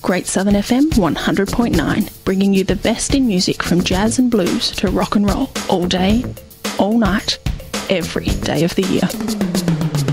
Great Southern FM 100.9, bringing you the best in music from jazz and blues to rock and roll all day, all night, every day of the year.